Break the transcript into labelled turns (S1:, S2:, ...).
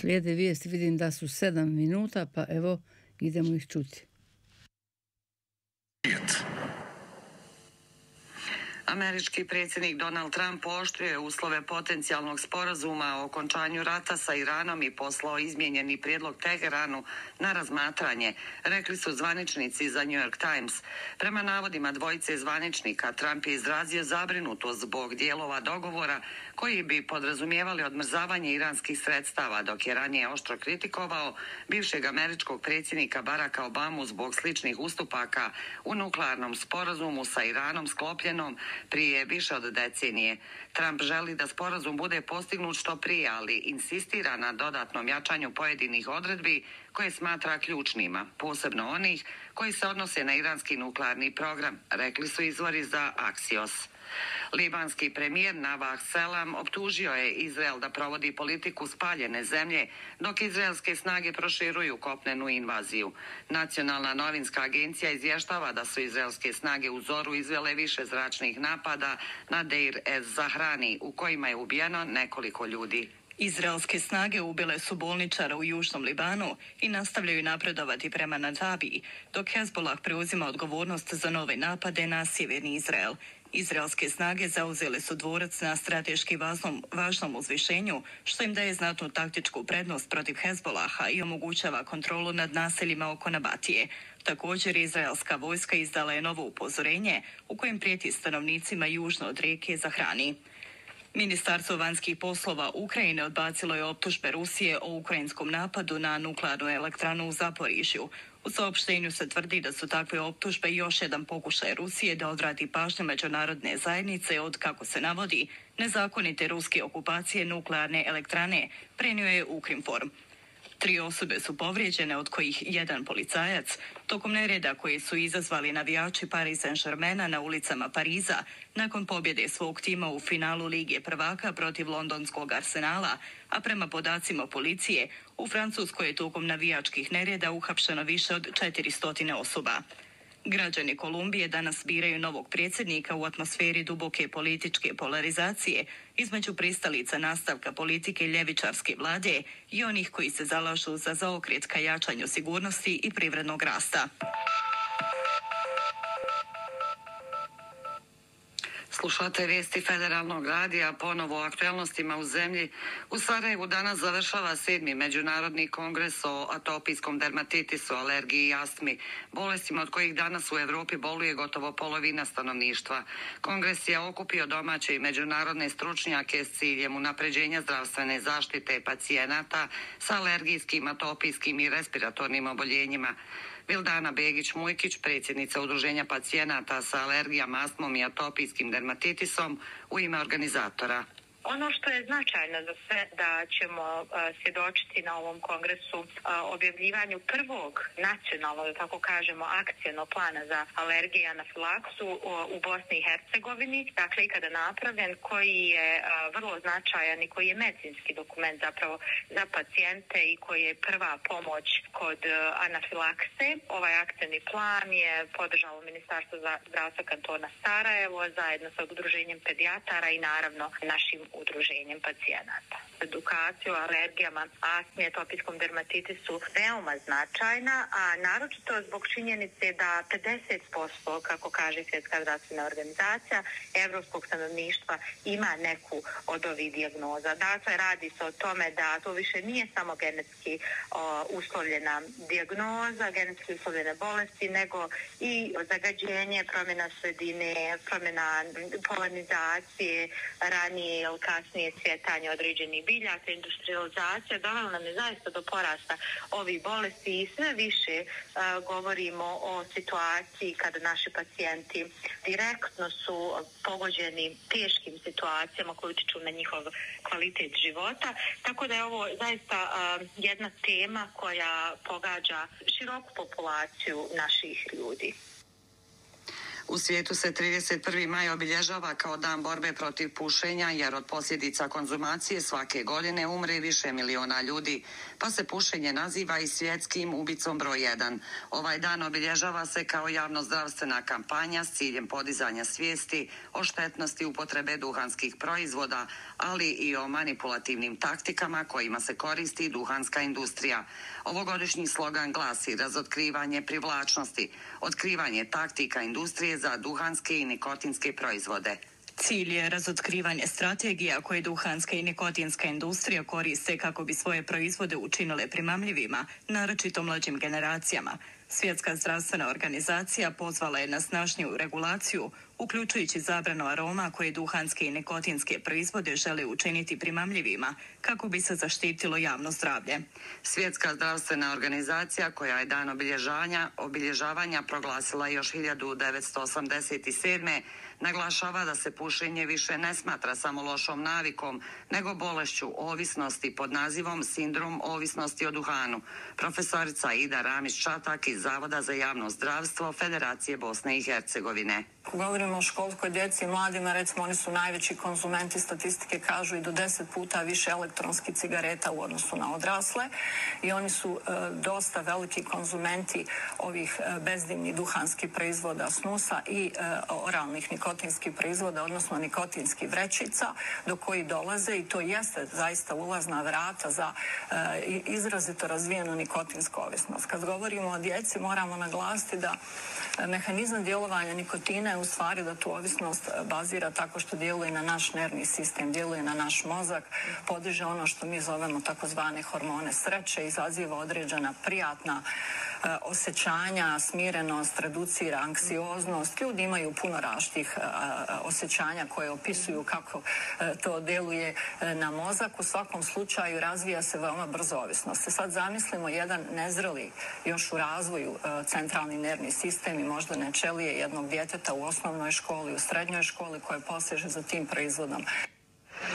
S1: Slijede vijesti, vidim da su 7 minuta, pa evo idemo ih čuti.
S2: Američki predsjednik Donald Trump pooštrio je uslove potencijalnog sporazuma o okončanju rata sa Iranom i poslao izmijenjeni prijedlog Teheranu na razmatranje, rekli su zvaničnici za New York Times. Prema navodima dvojice zvaničnika, Trump je izrazio zabrinutost zbog dijelova dogovora koji bi podrazumijevali odmrzavanje iranskih sredstava, dok je ranije oštro kritikovao bivšeg američkog predsjednika Baracka Obamu zbog sličnih ustupaka u nuklearnom sporazumu sa Iranom sklopljenom prije više od decenije. Trump želi da sporazum bude postignut što prije, ali insistira na dodatnom jačanju pojedinih odredbi koje smatra ključnima, posebno onih koji se odnose na iranski nuklearni program, rekli su izvori za Axios. Libanski premijer Nabah Selam optužio je Izrael da provodi politiku spaljene zemlje, dok izraelske snage proširuju kopnenu invaziju. Nacionalna novinska agencija izvještava da su izraelske snage u zoru izvele više zračnih napada na Deir ez-Zahrani, u kojima je ubijeno nekoliko ljudi.
S3: Izraelske snage ubile su bolničara u južnom Libanu i nastavljaju napredovati prema Natabiji, dok Hezbollah preuzima odgovornost za nove napade na sjeverni Izrael. Izraelske snage zauzele su dvorac na strateški važnom uzvišenju, što im daje znatnu taktičku prednost protiv Hezbollaha i omogućava kontrolu nad naseljima oko Nabatije. Također, izraelska vojska izdala je novo upozorenje u kojem prijeti stanovnicima južno od rijeke Zahrani. Ministarstvo vanjskih poslova Ukrajine odbacilo je optužbe Rusije o ukrajinskom napadu na nuklearnu elektranu u Zaporižju. U saopštenju se tvrdi da su takve optužbe još jedan pokušaj Rusije da odvrati pažnju međunarodne zajednice od, kako se navodi, nezakonite ruske okupacije nuklearne elektrane, prenio je Ukrinform. 3 osobe su povrijeđene, od kojih 1 policajac, tokom nereda koje su izazvali navijači Paris Saint-Germaina na ulicama Pariza nakon pobjede svog tima u finalu Lige prvaka protiv londonskog Arsenala, a prema podacima policije, u Francuskoj je tokom navijačkih nereda uhapšeno više od 400 osoba. Građani Kolumbije danas biraju novog predsjednika u atmosferi duboke političke polarizacije između pristalica nastavka politike ljevičarske vlade i onih koji se zalažu za zaokret ka jačanju sigurnosti i privrednog rasta.
S2: Slušate vijesti Federalnog radija, ponovo o aktualnostima u zemlji. U Sarajevu danas završava 7. Međunarodni kongres o atopijskom dermatitisu, alergiji i astmi, bolestima od kojih danas u Europi boluje gotovo polovina stanovništva. Kongres je okupio domaće i međunarodne stručnjake s ciljem unapređenja zdravstvene zaštite pacijenata sa alergijskim, atopijskim i respiratornim oboljenjima. Vildana Begić-Mujkić, predsjednica Udruženja pacijenata sa alergijama, astmom i atopijskim dermatitisom, u ime organizatora.
S4: Ono što je značajno za sve da ćemo svjedočiti na ovom kongresu objavljivanju prvog nacionalnog, da tako kažemo, akcijnog plana za alergije i anafilaksu u Bosni i Hercegovini, dakle ikada napravljen, koji je vrlo značajan i koji je medicinski dokument zapravo za pacijente i koji je prva pomoć kod anafilakse. Ovaj akcijni plan je podržalo Ministarstvo zdravstva kantona Sarajevo zajedno sa Udruženjem pedijatara i naravno našim udruženjem pacijenata. Edukaciju o alergijama, astmi i atopijskom dermatitisu veoma značajna, a naročito zbog činjenice da 50%, kako kaže Svjetska zdravstvena organizacija, evropskog stanovništva ima neku od ovih dijagnoza. Dakle, radi se o tome da to više nije samo genetski uslovljena dijagnoza, genetski uslovljene bolesti, nego i zagađenje, promjena sredine, promjena polinizacije, ranije ili kasnije cvjetanje određenih biljaka, industrializacija dovela nam je zaista do porasta ovih bolesti i sve više govorimo o situaciji kada naši pacijenti direktno su pogođeni teškim situacijama koje utiču na njihov kvalitet života. Tako da je ovo zaista jedna tema koja pogađa široku populaciju naših ljudi.
S2: U svijetu se 31. maj obilježava kao dan borbe protiv pušenja, jer od posljedica konzumacije svake godine umre više miliona ljudi, pa se pušenje naziva i svjetskim ubicom broj 1. Ovaj dan obilježava se kao javnozdravstvena kampanja s ciljem podizanja svijesti o štetnosti upotrebe duhanskih proizvoda, ali i o manipulativnim taktikama kojima se koristi duhanska industrija. Ovogodišnji slogan glasi: razotkrivanje privlačnosti, otkrivanje taktika industrije za duhanske i nikotinske proizvode.
S3: Cilj je razotkrivanje strategija koje duhanska i nikotinska industrija koriste kako bi svoje proizvode učinile primamljivima, naročito mlađim generacijama. Svjetska zdravstvena organizacija pozvala je na snažniju regulaciju, uključujući zabranu aroma koje duhanske i nikotinske proizvode žele učiniti primamljivima, kako bi se zaštitilo javno zdravlje.
S2: Svjetska zdravstvena organizacija, koja je dan obilježavanja proglasila još 1987. naglašava da se pušenje više ne smatra samo lošom navikom, nego bolešću ovisnosti pod nazivom sindrom ovisnosti o duhanu. Profesorica Ida Ramić-Čatak iz Zavoda za javno zdravstvo Federacije Bosne i Hercegovine.
S5: Govorimo o školskoj djeci i mladima, recimo oni su najveći konzumenti, statistike kažu i do 10 puta više elektronskih cigareta u odnosu na odrasle i oni su dosta veliki konzumenti ovih bezdimnih duhanskih proizvoda, snusa i oralnih nikotinskih proizvoda, odnosno nikotinskih vrećica do koji dolaze i to jeste zaista ulazna vrata za izrazito razvijenu nikotinsku ovisnost. Kad govorimo o djeci moramo naglasiti da mehanizam djelovanja nikotina je u stvari da tu ovisnost bazira tako što djeluje na naš nervni sistem, djeluje na naš mozak, podiže ono što mi zovemo takozvane hormone sreće, izaziva određena prijatna osjećanja, smirenost, reducira anksioznost. Ljudi imaju puno različitih osjećanja koje opisuju kako to djeluje na mozak. U svakom slučaju razvija se veoma brzo ovisnost. Sad zamislimo jedan nezreli, još u razvoju centralni nervni sistem i moždane ćelije jednog djeteta u osnovnoj školi, u srednjoj školi koje poseže za tim proizvodom.